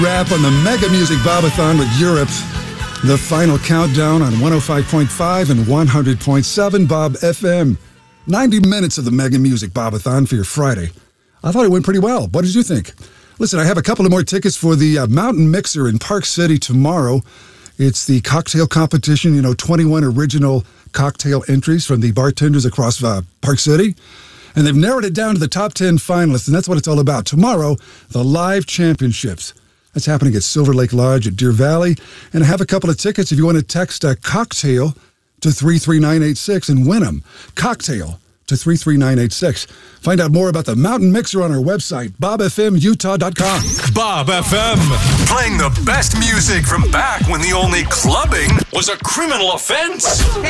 Wrap on the Mega Music Bobathon with Europe. The final countdown on 105.5 and 100.7 Bob FM. 90 minutes of the Mega Music Bobathon for your Friday. I thought it went pretty well. What did you think? Listen, I have a couple of more tickets for the Mountain Mixer in Park City tomorrow. It's the cocktail competition, 21 original cocktail entries from the bartenders across Park City. And they've narrowed it down to the top 10 finalists, and that's what it's all about. Tomorrow, the live championships. That's happening at Silver Lake Lodge at Deer Valley. And I have a couple of tickets if you want to text a cocktail to 33986 and win them. Cocktail to 33986. Find out more about the Mountain Mixer on our website, bobfmutah.com. Bob FM. Playing the best music from back when the only clubbing was a criminal offense.